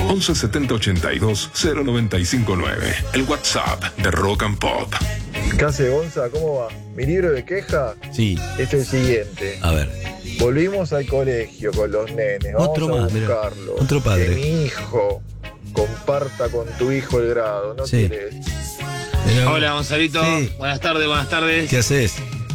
11 70 82 0959. El WhatsApp de Rock and Pop. ¿Qué hace, Gonza? ¿Cómo va? Mi libro de queja Sí. es el siguiente. A ver. Volvimos al colegio con los nenes. Vamos Otro a más, mirá. buscarlo. Otro padre. Que mi hijo comparta con tu hijo el grado. ¿No Sí. querés? Hola, Gonzalito. Sí. Buenas tardes. ¿Qué haces?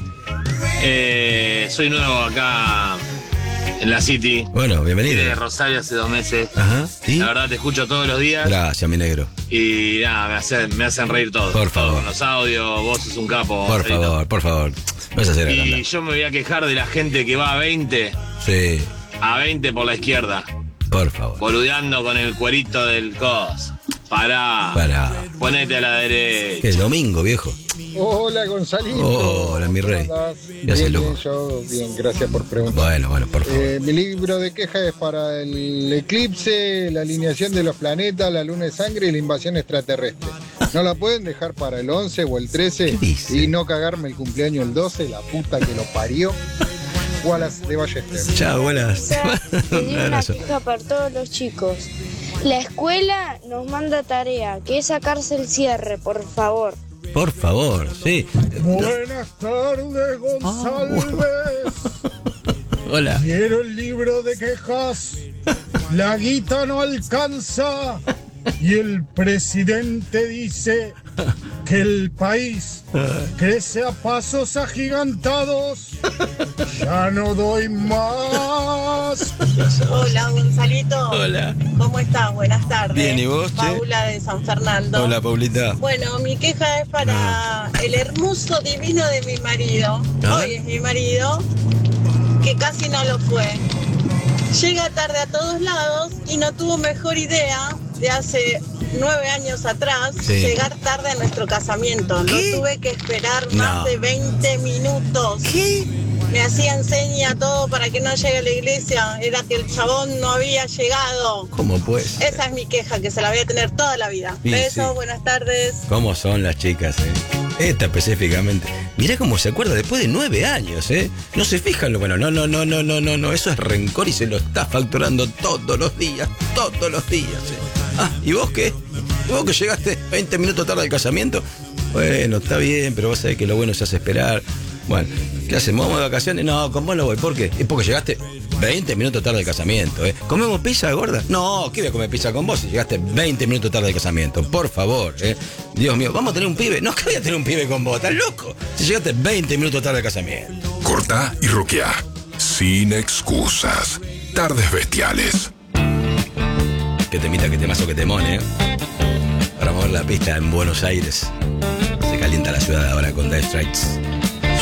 Soy nuevo acá en la City. Bueno, bienvenido. Vine de Rosario hace 2 meses. Ajá. ¿Y? La verdad te escucho todos los días. Gracias, mi negro. Y nada, me hacen reír todos. Por favor. Todos con los audios, vos sos un capo. Por Gonzalito. favor. Vas a hacer Y agrandar. yo me voy a quejar de la gente que va a 20 Sí, por la izquierda. por favor. Boludeando con el cuerito del cos. Pará. Ponete a la derecha. ¿Qué es domingo, viejo? Hola, Gonzalito. Hola, mi rey. ¿Cómo andás? Ya sé, Bien, loco. yo bien, gracias por preguntar. Bueno, por favor. Mi libro de queja es para el eclipse, la alineación de los planetas, la luna de sangre y la invasión extraterrestre. ¿No la pueden dejar para el 11 o el 13 ¿Qué dice? y no cagarme el cumpleaños el 12? La puta que lo parió. Wallace de Ballester. Chao, buenas. Pedir Un una abrazo. queja para todos los chicos. La escuela nos manda tarea, que es sacarse el cierre, por favor. Por favor, sí. Buenas tardes, González. Hola. Quiero el libro de quejas. La guita no alcanza. Y el presidente dice que el país crece a pasos agigantados. Ya no doy más. Hola, Gonzalito. Hola. ¿Cómo estás? Buenas tardes. Bien, ¿y vos, che? Paula de San Fernando. Hola, Paulita. Bueno, mi queja es para el hermoso divino de mi marido. Ah. Hoy es mi marido, que casi no lo fue. Llega tarde a todos lados y no tuvo mejor idea de hace 9 años atrás Sí. llegar tarde a nuestro casamiento. ¿Qué? Lo tuve que esperar No. más de 20 minutos. ¿Qué? Me hacían seña todo para que no llegue a la iglesia. Era que el chabón no había llegado. ¿Cómo pues? Esa es mi queja, que se la voy a tener toda la vida. Sí, Besos, sí. buenas tardes. ¿Cómo son las chicas, Esta específicamente. Mirá cómo se acuerda después de 9 años, No se fijan lo bueno. No. Eso es rencor y se lo está facturando todos los días, Ah, ¿y vos qué? ¿Vos que llegaste 20 minutos tarde al casamiento? Bueno, está bien, pero vos sabés que lo bueno se hace esperar. Bueno, ¿qué hacemos? ¿Vamos de vacaciones? No, con vos no voy. ¿Por qué? Es porque llegaste 20 minutos tarde al casamiento, ¿Comemos pizza, gorda? No, ¿qué voy a comer pizza con vos si llegaste 20 minutos tarde al casamiento? Por favor, Dios mío, ¿vamos a tener un pibe? No, ¿qué voy a tener un pibe con vos? ¿Estás loco? Si llegaste 20 minutos tarde al casamiento. Corta y roquea. Sin excusas. Tardes bestiales. Que temita, que temazo, que temón, Para mover la pista en Buenos Aires. Se calienta la ciudad ahora con Dire Straits.